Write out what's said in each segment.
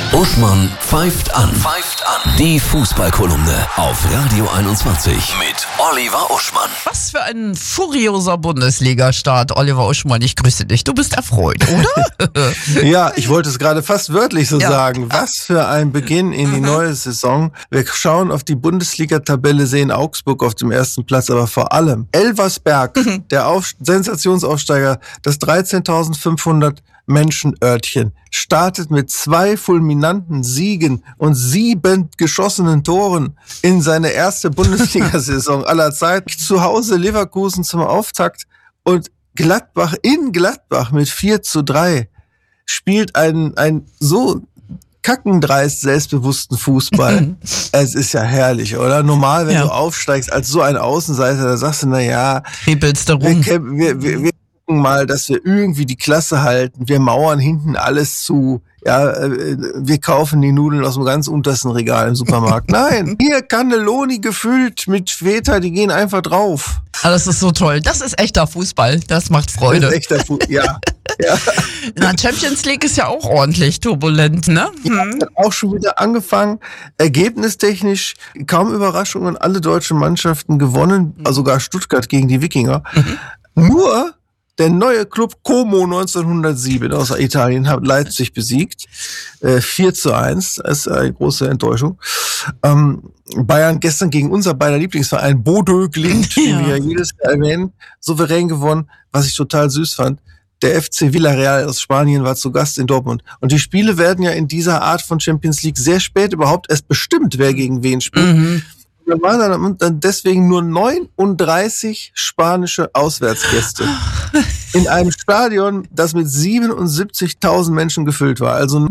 Uschmann pfeift an. Die Fußballkolumne auf Radio 21 mit Oliver Uschmann. Was für ein furioser Bundesliga-Start, Oliver Uschmann. Ich grüße dich. Du bist erfreut, oder? Ja, ich wollte es gerade fast wörtlich so sagen. Was für ein Beginn in die neue Saison. Wir schauen auf die Bundesliga-Tabelle, sehen Augsburg auf dem ersten Platz, aber vor allem Elversberg, der Sensationsaufsteiger, das 13.500 Menschenörtchen, startet mit 2 fulminanten Siegen und 7 geschossenen Toren in seine erste Bundesliga-Saison aller Zeit. Zu Hause Leverkusen zum Auftakt und Gladbach in Gladbach mit 4:3 spielt einen so kackendreist selbstbewussten Fußball. Es ist ja herrlich, oder? Normal, wenn du aufsteigst als so ein Außenseiter, da sagst du, na Hebelst du rum. wir mal, dass wir irgendwie die Klasse halten. Wir mauern hinten alles zu. Ja, wir kaufen die Nudeln aus dem ganz untersten Regal im Supermarkt. Nein, hier Cannelloni gefüllt mit Feta, die gehen einfach drauf. Ah, das ist so toll. Das ist echter Fußball. Das macht Freude. Das ist echter Fußball, ja. Na, Champions League ist ja auch ordentlich turbulent, ne? Ja, hat auch schon wieder angefangen. Ergebnistechnisch kaum Überraschungen. Alle deutschen Mannschaften gewonnen, sogar Stuttgart gegen die Wikinger. Nur der neue Club Como 1907 aus Italien hat Leipzig besiegt. 4:1. Das ist eine große Enttäuschung. Bayern gestern gegen unser beider Lieblingsverein Bodø Glimt, den wir ja jedes Jahr erwähnen, souverän gewonnen, was ich total süß fand. Der FC Villarreal aus Spanien war zu Gast in Dortmund. Und die Spiele werden ja in dieser Art von Champions League sehr spät überhaupt erst bestimmt, wer gegen wen spielt. Da waren dann deswegen nur 39 spanische Auswärtsgäste in einem Stadion, das mit 77.000 Menschen gefüllt war. Also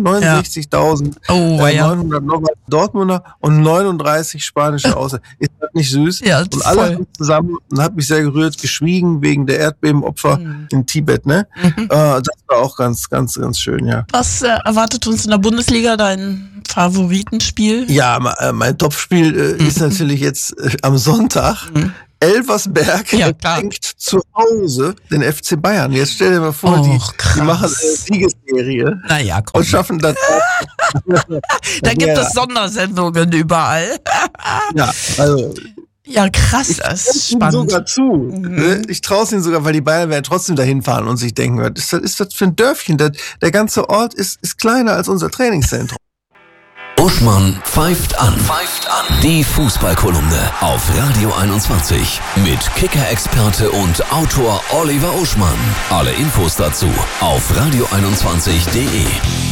69.900 Dortmunder und 39 spanische Auswärts. Ist das nicht süß? Ja, und alle haben zusammen, und hat mich sehr gerührt, geschwiegen wegen der Erdbebenopfer in Tibet. Ne? Das war auch ganz, ganz, ganz schön, ja. Was erwartet uns in der Bundesliga, dein Favoritenspiel? Ja, mein Topspiel ist natürlich jetzt am Sonntag. Elversberg empfängt zu Hause den FC Bayern. Jetzt stell dir mal vor, die machen eine Siegesserie und schaffen das auch. Da gibt es Sondersendungen überall. Ja, also ja, krass, das ist spannend. Sogar zu. Ich traue es ihnen sogar, weil die Bayern werden trotzdem dahin fahren und sich denken, was ist das für ein Dörfchen? Der ganze Ort ist kleiner als unser Trainingszentrum. Uschmann pfeift an. Die Fußballkolumne auf Radio 21 mit Kicker-Experte und Autor Oliver Uschmann. Alle Infos dazu auf radio21.de.